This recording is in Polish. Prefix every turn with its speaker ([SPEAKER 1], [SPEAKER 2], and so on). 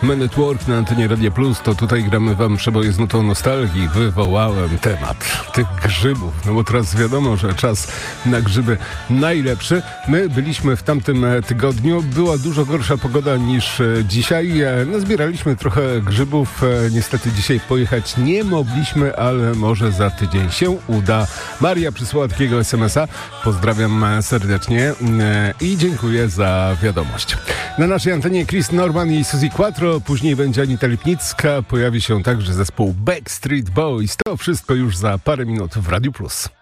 [SPEAKER 1] Men at Work na antenie Radia Plus, to tutaj gramy wam przeboje z nutą nostalgii. Wywołałem temat tych grzybów, no bo teraz wiadomo, że czas na grzyby najlepszy. My byliśmy w tamtym tygodniu, była dużo gorsza pogoda niż dzisiaj. Nazbieraliśmy trochę grzybów, niestety dzisiaj pojechać nie mogliśmy, ale może za tydzień się uda. Maria przysłała takiego SMS-a, pozdrawiam serdecznie i dziękuję za wiadomość. Na naszej antenie Chris Norman i Suzy Quattro, później będzie Anita Lipnicka, pojawi się także zespół Backstreet Boys. To wszystko już za parę minut w Radiu Plus.